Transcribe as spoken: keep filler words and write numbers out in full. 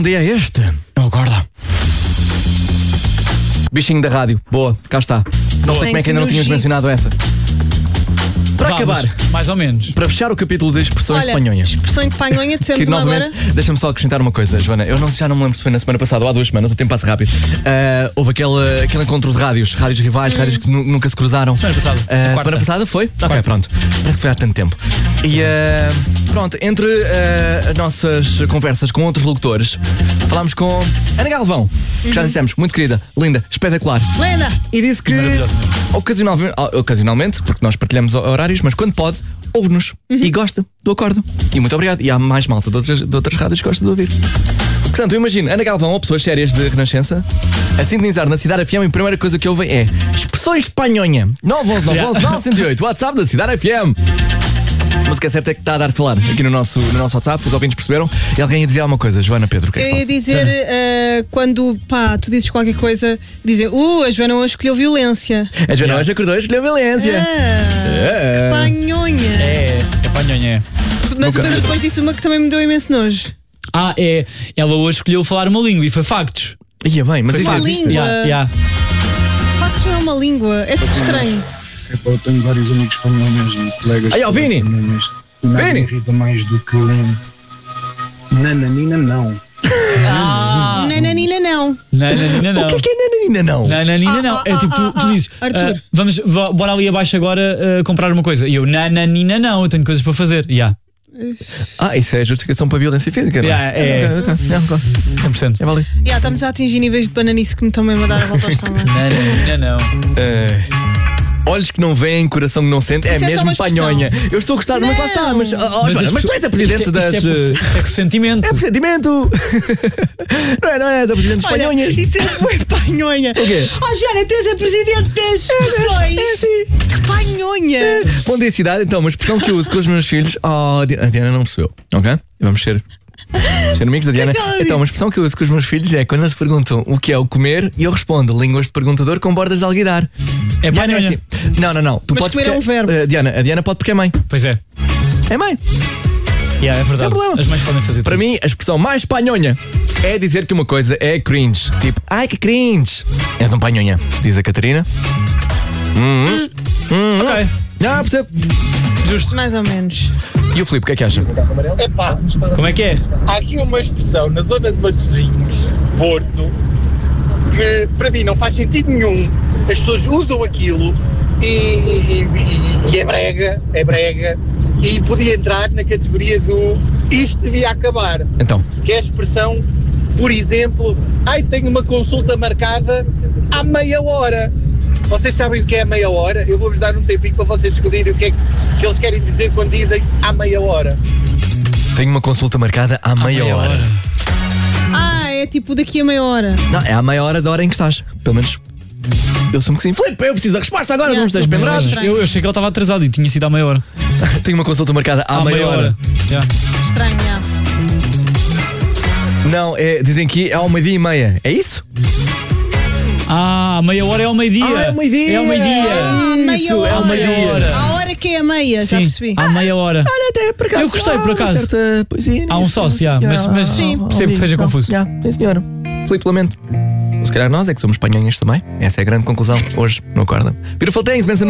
Dia é este? Eu acordo. Bichinho da rádio. Boa, cá está. Não sei como é que ainda não tínhamos mencionado essa. Para Vamos, acabar, mais ou menos. para fechar o capítulo de expressões Olha, espanhonha. expressão de panhonha, dissemos Que uma novamente, agora. deixa-me só acrescentar uma coisa, Joana. Eu não, já não me lembro se foi na semana passada ou há duas semanas, o tempo passa rápido. Ah, houve aquele, aquele encontro de rádios, rádios rivais, rádios que nu- nunca se cruzaram. Semana passada. Ah, Na quarta. semana passada foi? Ok, Quarta. pronto. Parece que foi há tanto tempo. E ah, pronto, entre ah, as nossas conversas com outros locutores, falámos com Ana Galvão, que já dissemos, muito querida, linda, espetacular. Lenda! E disse que Maravilhosa. ocasionalmente, ocasionalmente, porque nós partilhamos horários, mas quando pode, ouve-nos e gosta do Acordo. E muito obrigado. E há mais malta de outras, de outras rádios que gosta de ouvir. Portanto, eu imagino Ana Galvão ou pessoas sérias de Renascença a sintonizar na Cidade F M e a primeira coisa que ouvem é expressões espanhonha. nove um um nove um um nove zero oito, WhatsApp da Cidade F M. A música certa é que está a dar de falar aqui no nosso, no nosso WhatsApp, os ouvintes perceberam. E alguém ia dizer alguma coisa. Joana, Pedro, o que é que Eu se ia passa? dizer, eh, quando pá, tu dizes qualquer coisa, dizem, uh, a Joana hoje escolheu violência. A Joana hoje acordou e escolheu violência. Ah, É. que panhonha. É, é panhonha, é. Mas Nunca- o Pedro depois disse uma que também me deu imenso nojo. Ah, é. Ela hoje escolheu falar uma língua e foi factos. Ia bem, mas Foi isso uma factos. existe. língua. Yeah, yeah. Factos não é uma língua, é tudo estranho. Epá, eu tenho vários amigos espanhóis e colegas. Aí, ó, Vini! espanhóis, e nada Vini! me irrita mais do que um. Nananina, não. Ah, Nananina não. nananina não. O que é que é nananina não? Nananina não. Ah, É ah, tipo, tu, ah, tu dizes, ah, Arthur. ah, vamos, vá- bora ali abaixo agora ah, comprar uma coisa. E eu, nananina não, eu tenho coisas para fazer. Yeah. Ah, isso é justificação para a violência física, não é? Yeah, é. Ok, ok. Yeah, ok. cem por cento. É vale. Já, estamos a atingir níveis de bananice que me estão mesmo a dar a volta ao estômago. Nananina não. Eh, olhos que não veem, coração que não sente, é Isso é só mesmo uma expressão. panhonha. Eu estou a gostar, mas lá está. Mas, oh, oh, Joana, as mas tu és a pessoas- presidente isto é, das. Isto é, por, isto é por sentimento. É por sentimento! Não é, não é? És a presidente das Olha, panhonhas. isso é muito panhonha. O quê? Oh, Joana, tu és a presidente das expressões. É sim. Que panhonha. Bom dia, cidade. Então, uma expressão que eu uso com os meus filhos. Oh, a Diana não percebeu, ok? Vamos ser. Ser amigos da Diana. que ela disse? Então, uma expressão que eu uso com os meus filhos é quando eles perguntam o que é o comer e eu respondo línguas de perguntador com bordas de alguidar. É Diana, panhonha. assim, não, não, não. Tu Mas podes comer é porque- um verbo. Eh, Diana, a Diana pode porque é mãe. Pois é. É mãe. Yeah, é verdade. Não tem problema. As mães podem fazer Para tudo. mim, a expressão mais panhonha é dizer que uma coisa é cringe. Tipo, ai que cringe. És um panhonha, diz a Catarina. Hum, hum, Ok, não, percebo. justo. Mais ou menos. E o Filipe, o que é que acha? Epá, Como é que é? há aqui uma expressão na zona de Matosinhos, Porto, que para mim não faz sentido nenhum. As pessoas usam aquilo e, e- e- e é brega, é brega, e podia entrar na categoria do isto devia acabar, Então, que é a expressão, por exemplo, ai, tenho uma consulta marcada há meia hora. Vocês sabem o que é meia hora? Eu vou-vos dar um tempinho para vocês descobrirem o que é que eles querem dizer quando dizem há meia hora. tenho uma consulta marcada há meia, meia hora. hora. Ah, é tipo daqui a meia hora. Não, é à meia hora da hora em que estás. Pelo menos eu assumo que sim. Filipe, eu preciso da resposta agora, Yeah, não estejas tô pendurados. estranho. Eu, eu achei que ele estava atrasado e tinha sido à meia hora. Tenho uma consulta marcada há, meia, hora. Yeah. Estranho, já. Não, é, dizem que é ao meio-dia e meia. É isso? Ah, meia hora é ao meio-dia. Ah, é ao meio-dia. É ao meio-dia. Ah, meia Isso, hora. é ao meio-dia. A hora que é a meia, já Sim, percebi. à meia hora. Olha, até por acaso. Eu gostei, há por uma acaso. certa poesia Há um nisso, sócio, sim, há, senhora. mas- mas Sim, percebo que seja não, confuso. já, sim, senhora. Filipe, lamento. Se calhar nós é que somos panhonhas também. Essa é a grande conclusão hoje no Acorda. Beautiful things, Benson.